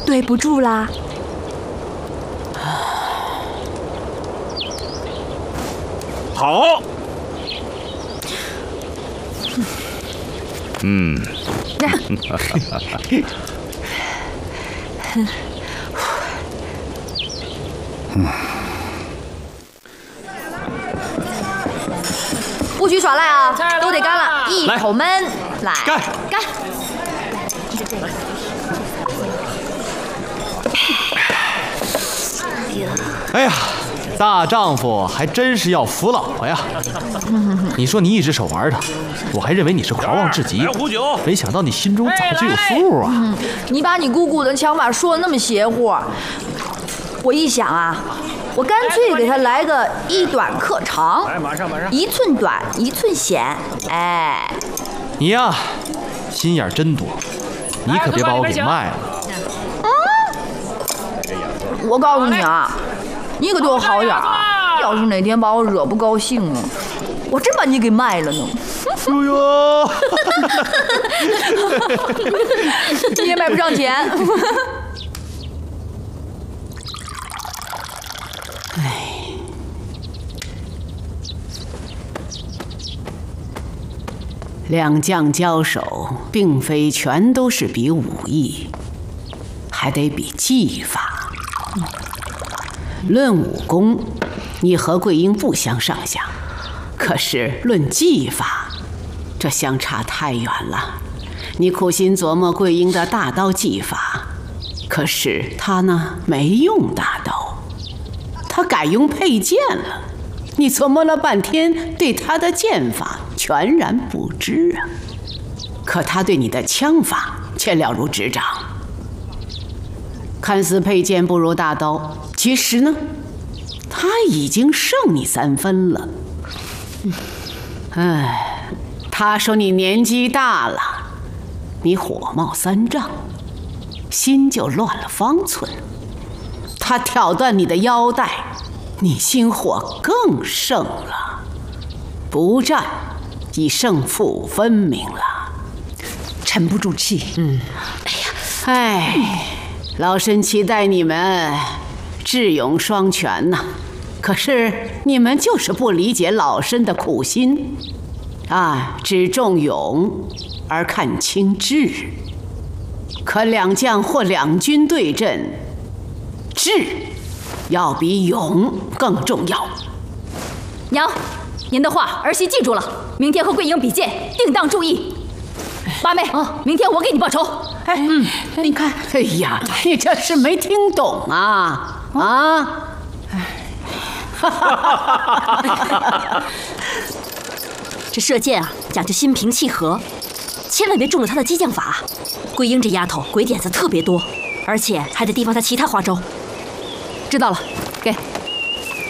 对不住啦。 好。 不许耍赖啊！都得干了，一口闷。来， 干！哎呀，大丈夫还真是要服老婆呀！你说你一只手玩的，我还认为你是狂妄至极，没想到你心中早就有数啊！ 你把你姑姑的想法说的那么邪乎，我一想啊，我干脆给他来个一短克长，一寸短一寸显。哎， 你呀，心眼真多，你可别把我给卖了。 我告诉你啊，你可对我好点啊！要是哪天把我惹不高兴了，我真把你给卖了呢。 哎呦， 你也卖不上钱。 两将交手，并非全都是比武艺，还得比技法。论武功，你和桂英不相上下，可是论技法，这相差太远了。你苦心琢磨桂英的大刀技法，可是她呢，没用大刀，她改用佩剑了。你琢磨了半天，对她的剑法全然不知啊。可她对你的枪法却了如指掌。看似佩剑不如大刀，其实呢，他已经胜你3分了。哎，他说你年纪大了，你火冒三丈，心就乱了方寸。他挑断你的腰带，你心火更盛了。不战，已胜负分明了。 沉不住气。 老身期待你们智勇双全呐，可是你们就是不理解老身的苦心啊，只重勇而看轻智。可两将或两军对阵，智要比勇更重要。 娘，您的话儿媳记住了，明天和桂英比剑，定当注意。八妹，明天我给你报仇。 你看，哎呀，你这是没听懂啊啊！ 这射箭啊，讲究心平气和，千万别中了他的激将法。桂英这丫头鬼点子特别多，而且还得提防她其他花招。知道了。